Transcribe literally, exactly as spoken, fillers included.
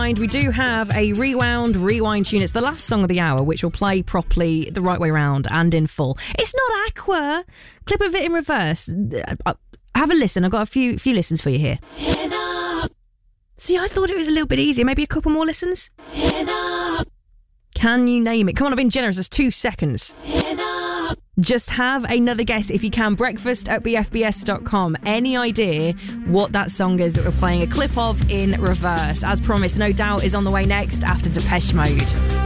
We do have a rewound, rewind tune. It's the last song of the hour, which will play properly the right way round and in full. It's not Aqua. Clip of it in reverse. Have a listen. I've got a few few listens for you here. See, I thought it was a little bit easier. Maybe a couple more listens? Can you name it? Come on, I've been generous. It's two seconds. Just have another guess if you can. Breakfast at b f b s dot com. Any idea what that song is that we're playing a clip of in reverse? As promised, No Doubt is on the way next after Depeche Mode.